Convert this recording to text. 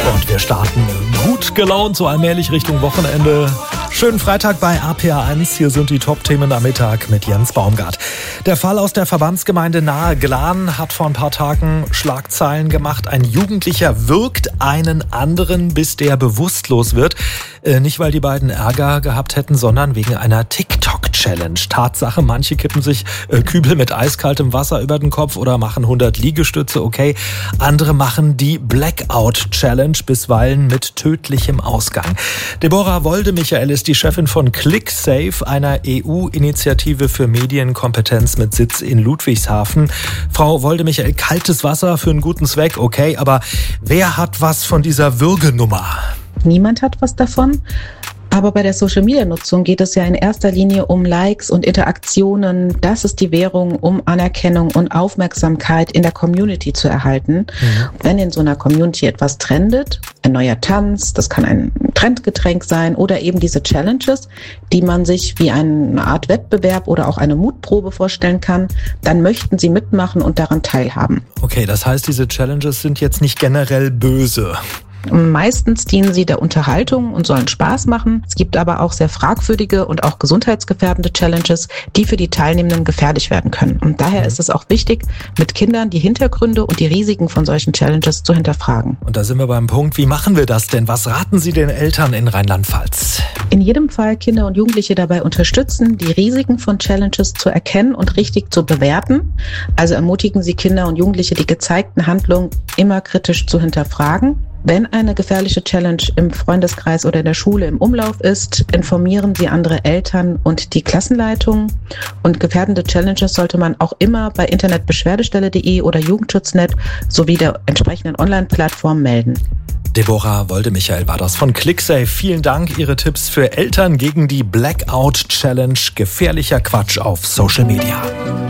Und wir starten gut gelaunt so allmählich Richtung Wochenende. Schönen Freitag bei RPA1. Hier sind die Top-Themen am Mittag mit Jens Baumgart. Der Fall aus der Verbandsgemeinde Nahe Glan hat vor ein paar Tagen Schlagzeilen gemacht. Ein Jugendlicher würgt einen anderen, bis der bewusstlos wird. Nicht, weil die beiden Ärger gehabt hätten, sondern wegen einer TikTok-Challenge. Tatsache, manche kippen sich Kübel mit eiskaltem Wasser über den Kopf oder machen 100 Liegestütze, okay. Andere machen die Blackout-Challenge, bisweilen mit tödlichem Ausgang. Deborah Wolde-Michael ist die Chefin von ClickSafe, einer EU-Initiative für Medienkompetenz mit Sitz in Ludwigshafen. Frau Wolde-Michael, kaltes Wasser für einen guten Zweck, okay, aber wer hat was von dieser Würgenummer? Niemand hat was davon. Aber bei der Social-Media-Nutzung geht es ja in erster Linie um Likes und Interaktionen. Das ist die Währung, um Anerkennung und Aufmerksamkeit in der Community zu erhalten. Wenn in so einer Community etwas trendet, ein neuer Tanz, das kann ein Trendgetränk sein oder eben diese Challenges, die man sich wie eine Art Wettbewerb oder auch eine Mutprobe vorstellen kann, dann möchten sie mitmachen und daran teilhaben. Okay, das heißt, diese Challenges sind jetzt nicht generell böse. Meistens dienen sie der Unterhaltung und sollen Spaß machen. Es gibt aber auch sehr fragwürdige und auch gesundheitsgefährdende Challenges, die für die Teilnehmenden gefährlich werden können. Und daher ist es auch wichtig, mit Kindern die Hintergründe und die Risiken von solchen Challenges zu hinterfragen. Und da sind wir beim Punkt, wie machen wir das denn? Was raten Sie den Eltern in Rheinland-Pfalz? In jedem Fall Kinder und Jugendliche dabei unterstützen, die Risiken von Challenges zu erkennen und richtig zu bewerten. Also ermutigen Sie Kinder und Jugendliche, die gezeigten Handlungen immer kritisch zu hinterfragen. Wenn eine gefährliche Challenge im Freundeskreis oder in der Schule im Umlauf ist, informieren Sie andere Eltern und die Klassenleitung. Und gefährdende Challenges sollte man auch immer bei internetbeschwerdestelle.de oder Jugendschutznet sowie der entsprechenden Online-Plattform melden. Deborah Wolde-Michael war das von ClickSafe. Vielen Dank. Ihre Tipps für Eltern gegen die Blackout-Challenge. Gefährlicher Quatsch auf Social Media.